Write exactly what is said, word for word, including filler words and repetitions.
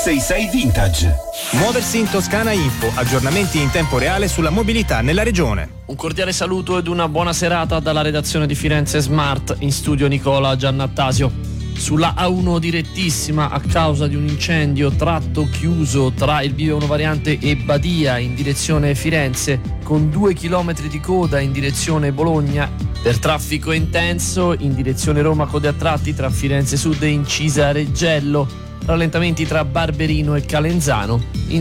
sei sei Vintage. Muoversi in Toscana Info, aggiornamenti in tempo reale sulla mobilità nella regione. Un cordiale saluto ed una buona serata dalla redazione di Firenze Smart, in studio Nicola Giannattasio. Sulla A uno direttissima a causa di un incendio, tratto chiuso tra il bivio uno variante e Badia in direzione Firenze, con due chilometri di coda in direzione Bologna. Per traffico intenso in direzione Roma, code a tratti tra Firenze Sud e Incisa Reggello, rallentamenti tra Barberino e Calenzano. In